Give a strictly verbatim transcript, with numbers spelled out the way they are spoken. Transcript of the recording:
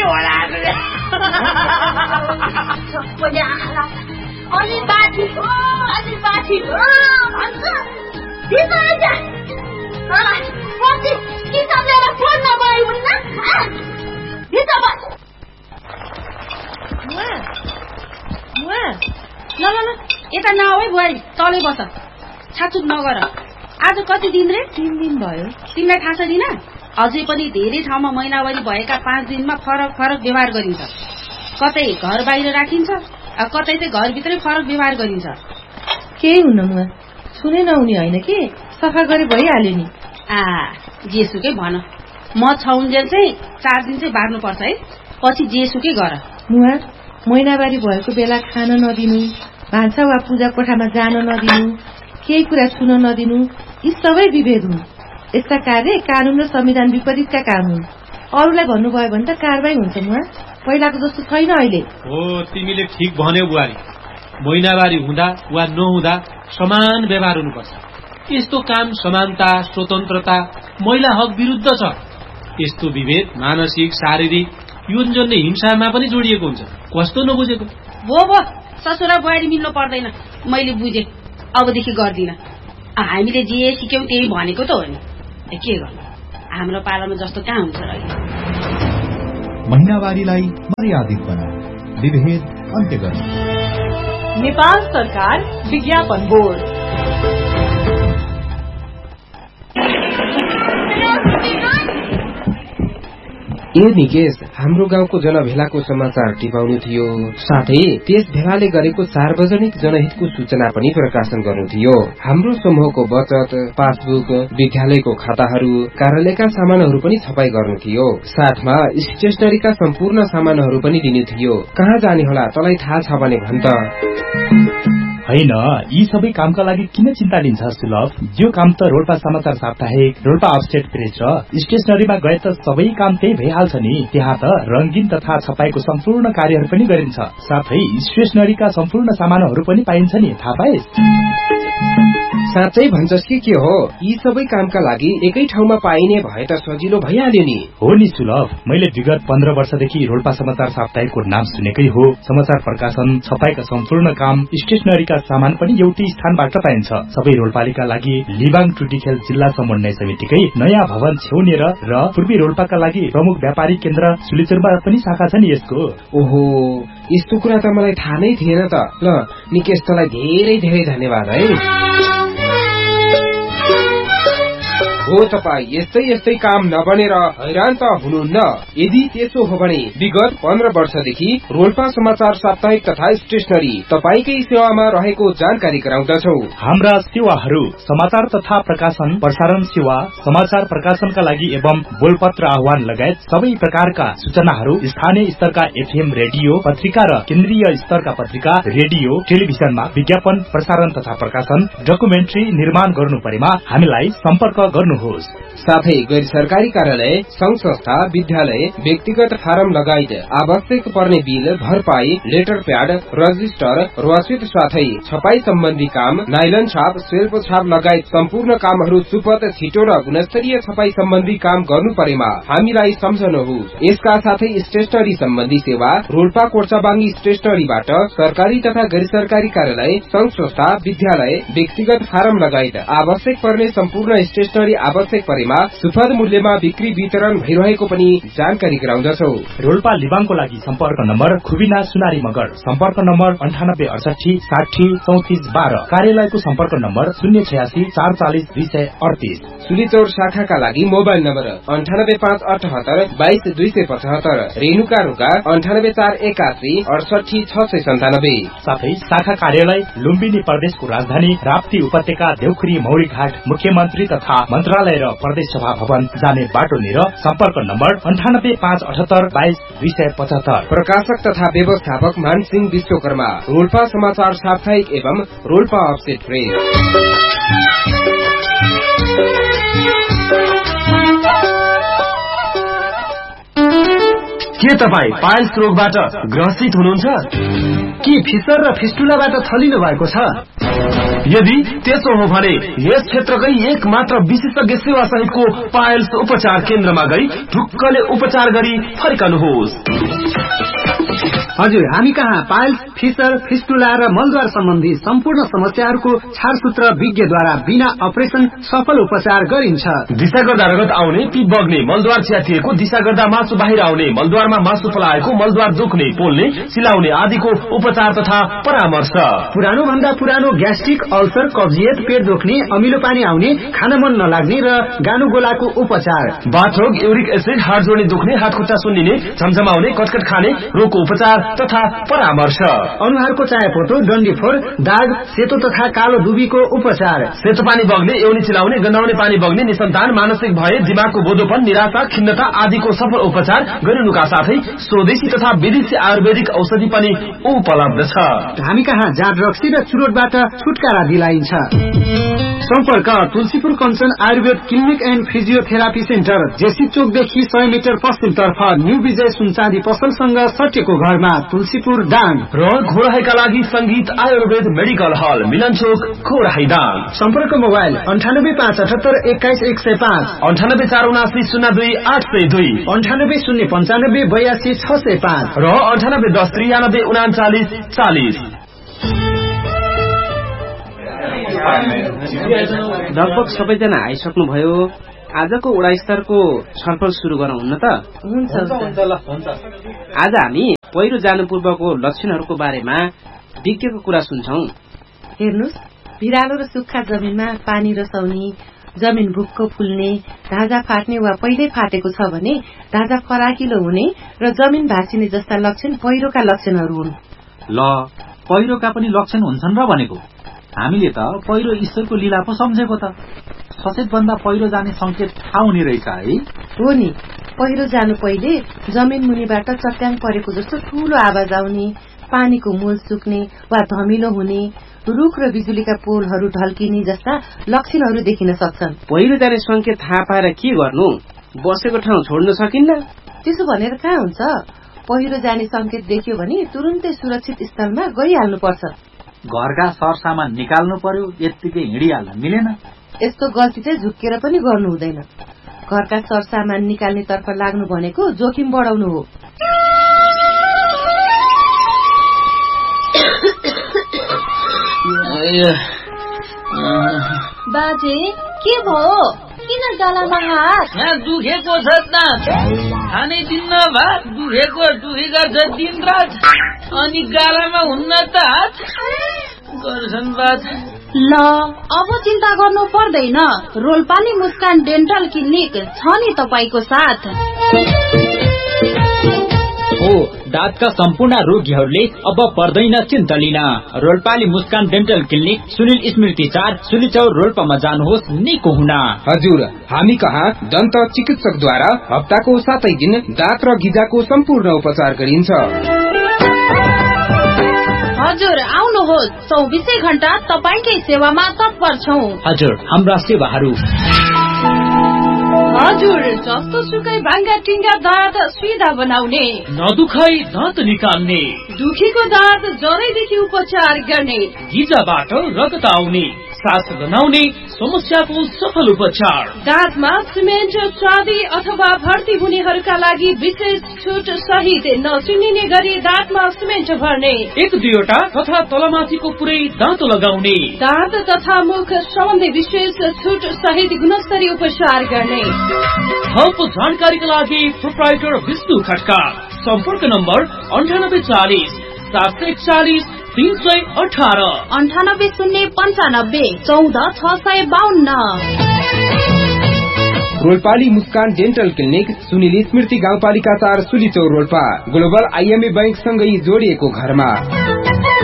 होला अलि बाठी हो अलि बाठी हो भन्छ दिमाजा पछि किताब लिएर फोन नगई हुन्न दिता बस मुआ मुआ ल ल ल यता नआऊ है बुहारी तलै बस छाचुट नगर आज कति दिन रे तीन दिन भयो तिमीलाई थाहा छ दिन अझै पनि धेरै ठाउँमा महिनावारी भएका पाँच दिनमा फरक फरक व्यवहार गरिन्छ कतै घर बाहिर राखिन्छ कतै चाहिँ घरभित्रै फरक व्यवहार गरिन्छ केही हुन्न मुआ सुने नहुने होइन के सफा गरे भइहाल्यो नि आ जेसुकै भन म छौन्जेल चाहिँ चार दिन चाहिँ बार्नुपर्छ है पछि जेसुकै गर मुआ महिनावारी भएको बेला खान नदिनु भान्सा वा पूजा कोठामा जान नदिनु केही कुरा सुन नदिनु यी सबै विभेद हुन् यस्ता कार्य कानून र संविधान विपरीतका काम हुन् अरूलाई भन्नुभयो भने त कारबाही हुन्छ मुआ पहिलाको जस्तो छैन अहिले हो तिमीले ठिक भन्यौ बुहारी महिनावारी हुँदा वा नहुँदा समान व्यवहार हुनुपर्छ यस्तो काम समानता स्वतन्त्रता महिला हक विरुद्ध छ यस्तो विभेद मानसिक शारीरिक यौनजन्य हिंसामा पनि जोडिएको हुन्छ कस्तो नबुझेको हो भो ससुरा बुहारी मिल्नु पर्दैन मैले बुझे अबदेखि गर्दिन हामीले जे सिक्यौं त्यही भनेको त हो नि के गर्नु हाम्रो पालामा जस्तो कहाँ हुन्छ र महिनावारीलाई मर्यादित बनाऊ विभेद अन्त्य गर्नु नेपाल सरकार विज्ञापन बोर्ड ए निकेश हाम्रो गाउँको जनभेलाको समाचार टिपाउनु थियो साथै त्यस भेलाले गरेको सार्वजनिक जनहितको सूचना पनि प्रकाशन गर्नु थियो हाम्रो समूहको बचत पासबुक विद्यालयको खाताहरू कार्यालयका सामानहरू पनि छपाई गर्नु थियो साथमा स्टेशनरीका सम्पूर्ण सामानहरू पनि दिनु थियो कहाँ जाने होला तँलाई थाहा छ भने भन त होइन यी सबै कामका लागि किन चिन्ता लिन्छ सुलभ यो काम त रोल्पा समाचार साप्ताहिक रोल्पा अपस्टेट प्रेस र स्टेशनरीमा गए त सबै काम त्यही भइहाल्छ नि त्यहाँ त रंगीन तथा छपाईको सम्पूर्ण कार्यहरू पनि गरिन्छ साथै स्टेशनरीका सम्पूर्ण सामानहरू पनि पाइन्छ नि थाहा पाइस साँच्चै भन्छस् कि के हो यी सबै कामका लागि एकै ठाउँमा पाइने भए त सजिलो भइहाल्यो नि हो नि सुलभ मैले विगत पन्ध्र वर्षदेखि रोल्पा समाचार साप्ताहिकको नाम सुनेकै हो समाचार प्रकाशन छपाईका सम्पूर्ण काम स्टेशनरीका सामान पनि एउटै स्थानबाट पाइन्छ सबै रोल्पालीका लागि लिबाङ टुटीखेल जिल्ला समन्वय समितिकै नयाँ भवन छेउनेर र पूर्वी रोल्पाका लागि प्रमुख व्यापारी केन्द्र सुलिचुरमा पनि शाखा छ नि यसको ओहो यस्तो कुरा त मलाई थाहा नै थिएन त ल निकेश तँलाई धेरै धेरै धन्यवाद है हो तपाईँ यस्तै यस्तै काम नबनेर हैरान त हुनुहुन्न यदि त्यसो हो भने विगत पन्ध्र वर्षदेखि रोल्पा समाचार साप्ताहिक तथा स्टेशनरी तपाईकै सेवामा रहेको जानकारी गराउँदछौ हाम्रा सेवाहरू समाचार तथा प्रकाशन प्रसारण सेवा समाचार प्रकाशनका लागि एवं बोलपत्र आह्वान लगायत सबै प्रकारका सूचनाहरू स्थानीय स्तरका एफएम रेडियो पत्रिका र केन्द्रीय स्तरका पत्रिका रेडियो टेलिभिजनमा विज्ञापन प्रसारण तथा प्रकाशन डकुमेन्ट्री निर्माण गर्नु परेमा हामीलाई सम्पर्क गर्नु साथै गैर सरकारी कार्यालय संघ संस्था विद्यालय व्यक्तिगत फारम लगायत आवश्यक पर्ने बिल भरपाई लेटर प्याड रजिस्टर रसिद साथै छपाई सम्बन्धी काम नाइलन छाप सेल्फ छाप लगायत सम्पूर्ण कामहरू सुपथ छिटो र गुणस्तरीय छपाई सम्बन्धी काम गर्नु परेमा हामीलाई सम्झनुहोस् यसका साथै स्टेशनरी सम्बन्धी सेवा रोल्पा कोर्चाबाङ्गी स्टेशनरीबाट सरकारी तथा गैर सरकारी कार्यालय संघ संस्था विद्यालय व्यक्तिगत फारम लगायत आवश्यक पर्ने सम्पूर्ण स्टेशनरी आवश्यक परेमा सुपथ मूल्यमा बिक्री वितरण भइरहेको पनि जानकारी गराउँदछौ रोल्पा लिबाङको लागि सम्पर्क नम्बर खुबिना सुनारी मगर सम्पर्क नम्बर अन्ठानब्बे अडसठी साठी चौतिस बाह्र कार्यालयको सम्पर्क नम्बर शून्य छयासी चार चालिस दुई सय अडतिस सुलिचौर शाखाका लागि मोबाइल नम्बर अन्ठानब्बे पाँच अठहत्तर बाइस दुई सय पचहत्तर रेणुका रुगा अन्ठानब्बे चार एकासी अडसठी छ सय सन्तानब्बे साथै शाखा कार्यालय लुम्बिनी प्रदेशको राजधानी राप्ती उपत्यका देउखुरी मौरीघाट मुख्यमन्त्री तथा मन्त्रालय र प्रदेश सभा भवन जाने बाटो लिएर सम्पर्क नम्बर अन्ठानब्बे पाँच अठहत्तर बाइस दुई सय पचहत्तर प्रकाशक तथा व्यवस्थापक मानसिंह विश्वकर्मा रोल्पा समाचार साप्ताहिक एवं रोल्पा अपसेट प्रेस के तपाईँ पाइल्स रोगबाट ग्रसित हुनुहुन्छ के फिसर र फिस्टुलाबाट थलिनु भएको छ यदि त्यसो हो भने यस क्षेत्रकै एक मात्र विशेषज्ञ सेवा सहितको पाइल्स उपचार केन्द्रमा गई ढुक्कले उपचार गरी फर्कनुहोस् हजुर, हामी कहाँ पाइल्स, फिसर, फिस्टुला र मलद्वार सम्बन्धी सम्पूर्ण समस्याहरूको छारसूत्र विज्ञद्वारा बिना अपरेसन सफल उपचार गरिन्छ। दिशा गर्दा रगत आउने, पिप बग्ने, मलद्वार च्यातिएको, दिशा गर्दा मासु बाहिर आउने, मलद्वारमा मासु पलाएको, मलद्वार दुख्ने, पोल्ने, सिलाउने आदिको उपचार तथा परामर्श। पुरानो भन्दा पुरानो ग्यास्ट्रिक, अल्सर, कब्जियत, पेट दुख्ने, अमिलो पानी आउने, खान मन नलाग्ने र गानु गोलाको उपचार। बाथरोग, युरिक एसिड, हात जोड्ने दुख्ने, हात खुट्टा सुन्निने, झमझमाउने, कटकट खाने रोगको उपचार तथा परामर्श। अनुहारको चायापोतो, डन्डीफोर, दाग, सेतो तथा कालो दुबीको उपचार। सेतो पानी बग्ने, एउनी चिलाउने, गन्हाउने पानी बग्ने, निसन्तान, मानसिक भय, दिमागको बोधोपन, निराशा, खिन्नता आदिको सफल उपचार गरिनुका साथै स्वदेशी तथा विदेशी आयुर्वेदिक औषधि पनि उपलब्ध छ। हामी कहाँ जाँड रक्सी र चुरोटबाट छुटकारा दिलाइन्छ। सम्पर्क Tulsipur Kanchan Ayurveda clinic and physiotherapy centre, JC चोकदेखि सय मिटर पश्चिमतर्फ न्यू विजय सुनचाँदी पसलसँग सटेको घरमा, तुलसीपुर दाङ। र घोराहीका लागि संगीत आयुर्वेद मेडिकल हल, मिलन चोक, घोराही दाङ। सम्पर्क मोबाइल अन्ठानब्बे पाँच अठहत्तर एक्काइस एक सय पाँच, अन्ठानब्बे चार उनासी शून्य दुई आठ सय दुई, अन्ठानब्बे शून्य पञ्चानब्बे बयासी छ सय पाँच र अन्ठानब्बे दस त्रियानब्बे उनाचालिस चालिस। लगभग सबैजना आइसक्नुभयो। आजको वडा स्तरको छलफल सुरु गरौँ हुन्न त? हुन्छ। आज हामी पहिरो जानु पूर्वको लक्षणहरूको बारेमा विज्ञको कुरा सुन्छौं। हेर्नुस्, भिरालो र सुक्खा जमिनमा पानी रसाउने, जमिन भुक्क फुल्ने, ढाँजा फाट्ने वा पहिल्यै फाटेको छ भने ढाँजा फराकिलो हुने र जमिन भाँसिने जस्ता लक्षण पहिरोका लक्षणहरू हुन्। ल, पहिरोका पनि लक्षण हुन्छन् र भनेको? हामीले त पहिरो ईश्वरको लीला पो सम्झेको त। सचेत भन्दा पहिरो जाने संकेत थाहा हुने रहेछ है? हो नि, पहिरो जानु पहिले जमिन मुनिबाट चट्याङ परेको जस्तो ठूलो आवाज आउने, पानीको मूल सुक्ने वा धमिलो हुने, रुख र बिजुलीका पोलहरू ढल्किने जस्ता लक्षणहरू देखिन सक्छन्। पहिरो जाने संकेत थाहा पाएर के गर्नु? बसेको ठाउँ छोड्न सकिन्न? त्यसो भनेर कहाँ हुन्छ? पहिरो जाने संकेत देखियो भने तुरुन्तै सुरक्षित स्थलमा गइहाल्नु पर्छ। घरका सरसामान निकाल्नु पर्यो, यत्तिकै हिँडिहाल्न मिलेन। यस्तो गल्ती चाहिँ झुक्केर पनि गर्नु हुँदैन। घरका सरसामान निकाल्ने तर्फ लाग्नु भनेको जोखिम बढाउनु हो। बाजे के भयो? किन गलामा हात? यहाँ दुखेको छ त, खानै दिन्न भात, दुखेको दुखी गर्छ दिन रात, अनि गालामा हुन्न त हात गर्छन् बात। ल, अब चिन्ता गर्नु पर्दैन। रोल्पाली मुस्कान डेन्टल क्लिनिक छ नि तपाईको साथ। हो, दाँतका सम्पूर्ण रोगीहरूले अब पर्दैन चिन्ता लिन। रोल्पाली मुस्कान डेन्टल क्लिनिक, सुनिल स्मृति चार, सुलिचौर, रोल्पामा जानुहोस् निको हुन। हजुर, हामी कहाँ दन्त चिकित्सकद्वारा हप्ताको सातै दिन दाँत र गिजाको सम्पूर्ण उपचार गरिन्छ। हजुर, आउनुहोस्, चौबिसै घण्टा तपाईकै सेवामा तत्पर छौं। हजुर, हाम्रा सेवाहरू हजुर, जस्तो सुकै भाङ्गा टिङ्गा दाँत सिधा बनाउने, नदुखाइ दाँत निकाल्ने, दुखीको दाँत जरैदेखि उपचार गर्ने, गिजाबाट रगत आउने, सास गनाउने समस्याको सफल उपचार, दाँतमा सिमेन्ट चाँदी अथवा भर्ती हुनेहरूका लागि विशेष छुट सहित नचिनिने गरी दाँतमा सिमेन्ट भर्ने, एक दुईवटा तथा तलमाथिको पुरै दाँत लगाउने, दाँत तथा मुख सम्बन्धी विशेष छुट सहित गुणस्तरीय उपचार गर्ने। थप जानकारीका लागि प्रोप्राइटर विष्णु खड्का। सम्पर्क नम्बर अन्ठानब्बे चालिस सात सय चालिस तीन सय अठार, अन्ठानब्बे शून्य पन्चानब्बे चौध छ सय बाहन्न। रोल्पाली मुस्कान डेन्टल क्लिनिक, सुनिल स्मृति गाउँपालिका चार, सुलिचौर, रोल्पा। ग्लोबल आइएमए बैंक सँगै जोडिएको घरमा।